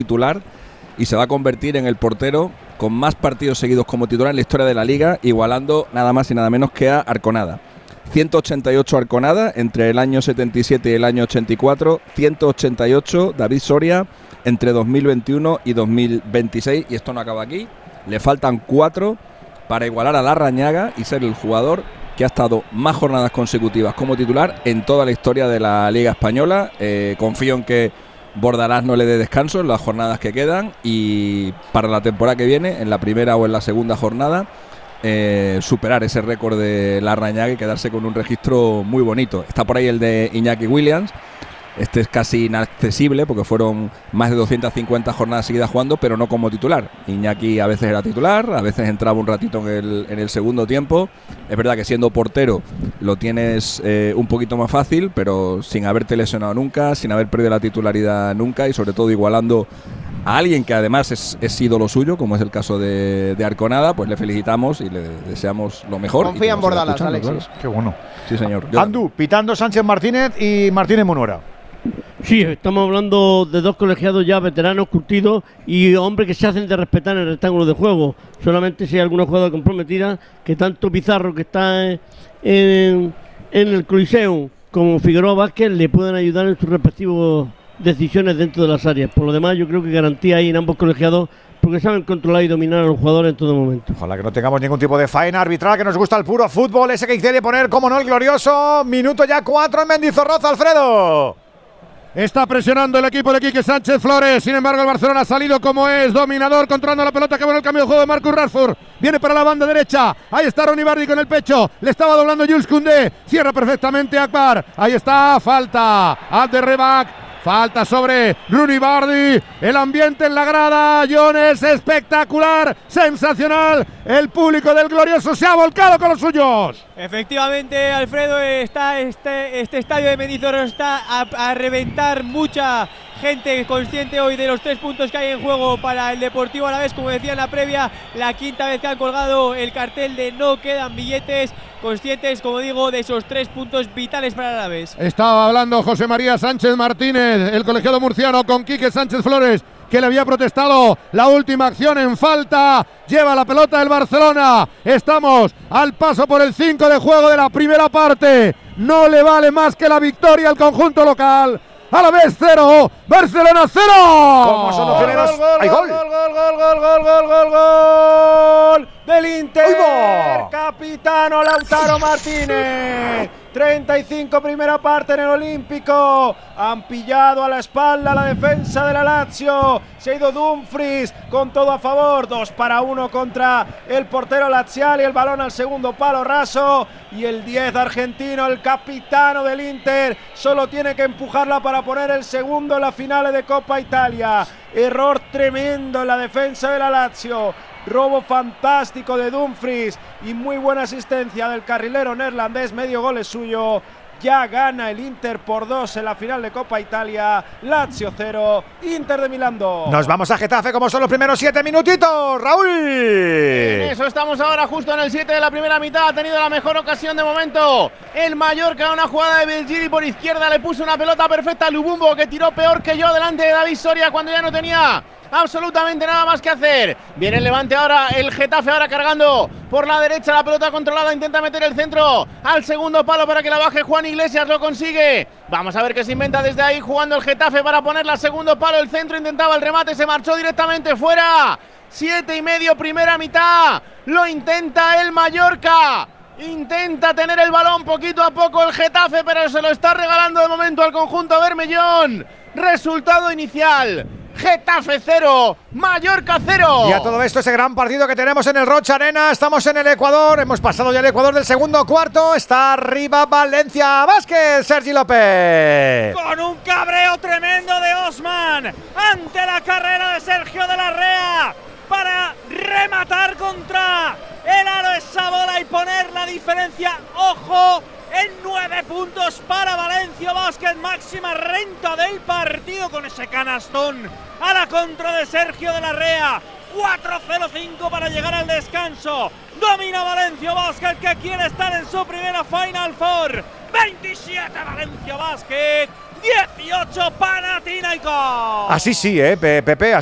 titular y se va a convertir en el portero con más partidos seguidos como titular en la historia de la Liga, igualando nada más y nada menos que a Arconada. 188 Arconada entre el año 77 y el año 84, 188 David Soria entre 2021 y 2026, y esto no acaba aquí, le faltan 4 para igualar a Larrañaga y ser el jugador que ha estado más jornadas consecutivas como titular en toda la historia de la Liga Española. Confío en que Bordalás no le dé descanso en las jornadas que quedan, y para la temporada que viene, en la primera o en la segunda jornada, superar ese récord de Larrañaga y quedarse con un registro muy bonito. Está por ahí el de Iñaki Williams. Este es casi inaccesible porque fueron más de 250 jornadas seguidas jugando, pero no como titular. Iñaki a veces era titular, a veces entraba un ratito en el segundo tiempo. Es verdad que siendo portero lo tienes un poquito más fácil, pero sin haberte lesionado nunca, sin haber perdido la titularidad nunca, y sobre todo igualando a alguien que además es ídolo suyo, como es el caso de Arconada. Pues le felicitamos y le deseamos lo mejor. Confía en Bordalás, Alexis. Claro. Qué bueno. Sí, señor. Andu, pitando Sánchez Martínez y Martínez Munora. Sí, estamos hablando de dos colegiados ya veteranos, curtidos y hombres que se hacen de respetar en el rectángulo de juego. Solamente si hay alguna jugada comprometida, que tanto Pizarro, que está en el Coliseum, como Figueroa Vázquez le pueden ayudar en sus respectivas decisiones dentro de las áreas. Por lo demás, yo creo que garantía hay en ambos colegiados, porque saben controlar y dominar a los jugadores en todo momento. Ojalá que no tengamos ningún tipo de faena arbitral, que nos gusta el puro fútbol, ese que quiere poner, como no, el glorioso minuto ya 4 en Mendizorroza. Alfredo. Está presionando el equipo de Quique Sánchez Flores. Sin embargo, el Barcelona ha salido como es, dominador, controlando la pelota, que va en el cambio de juego de Marcus Rashford. Viene para la banda derecha. Ahí está Ronny Bardi con el pecho. Le estaba doblando Jules Koundé. Cierra perfectamente Akbar. Ahí está, falta. Abderrebac. Falta sobre Ronny Bardi. El ambiente en la grada, John, es espectacular, sensacional. El público del glorioso se ha volcado con los suyos. Efectivamente, Alfredo, está este estadio de Mendizorroza está a reventar. Mucha gente consciente hoy de los 3 puntos que hay en juego para el Deportivo Alavés. Como decía en la previa, la quinta vez que han colgado el cartel de no quedan billetes. Conscientes, como digo, de esos 3 puntos vitales para el Alavés. Estaba hablando José María Sánchez Martínez, el colegiado murciano, con Quique Sánchez Flores, que le había protestado la última acción en falta. Lleva la pelota el Barcelona. Estamos al paso por el 5 de juego de la primera parte. No le vale más que la victoria al conjunto local. Alavés 0, Barcelona 0. Como son los primeros. ¡Hay gol! ¡Gol del Inter! Capitano Lautaro Martínez. 35 primera parte en el Olímpico. Han pillado a la espalda la defensa de la Lazio. Se ha ido Dumfries con todo a favor. 2-1 contra el portero laziale. El balón al segundo palo raso. Y el 10 argentino, el capitano del Inter, solo tiene que empujarla para poner el segundo en la final de Copa Italia. Error tremendo en la defensa de la Lazio. Robo fantástico de Dumfries y muy buena asistencia del carrilero neerlandés. Medio gol es suyo. Ya gana el Inter por 2 en la final de Copa Italia. Lazio 0, Inter de Milán 2. Nos vamos a Getafe, como son los primeros 7 minutitos, Raúl. En eso estamos ahora, justo en el 7 de la primera mitad. Ha tenido la mejor ocasión de momento el Mallorca. Una jugada de Belgiri por izquierda, le puso una pelota perfecta a Lubumbo, que tiró peor que yo delante de David Soria cuando ya no tenía absolutamente nada más que hacer. Viene el Levante ahora, el Getafe ahora cargando por la derecha, la pelota controlada, intenta meter el centro al segundo palo para que la baje Juan Iglesias, lo consigue. Vamos a ver qué se inventa desde ahí, jugando el Getafe para ponerla al segundo palo, el centro, intentaba el remate, se marchó directamente fuera. 7:30 primera mitad, lo intenta el Mallorca. Intenta tener el balón poquito a poco el Getafe, pero se lo está regalando de momento al conjunto bermellón. Resultado inicial: Getafe 0, Mallorca 0. Y a todo esto, ese gran partido que tenemos en el Rocha Arena. Estamos en el Ecuador, hemos pasado ya el Ecuador del segundo cuarto. Está arriba Valencia Basket, Sergi López. Con un cabreo tremendo de Osman ante la carrera de Sergio de la Rea para rematar contra el aro esa bola y poner la diferencia. ¡Ojo! En 9 puntos para Valencia Basket, máxima renta del partido con ese canastón a la contra de Sergio de la Rea. 4-0-5 para llegar al descanso. Domina Valencia Basket, que quiere estar en su primera Final Four. 27 Valencia Basket, 18 Panathinaikos. Así sí, Pepe.